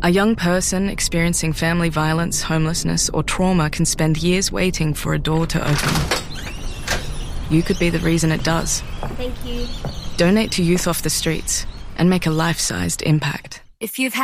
A young person experiencing family violence, homelessness, or trauma can spend years waiting for a door to open. You could be the reason it does. Thank you. Donate to Youth Off the Streets and make a life-sized impact. If you've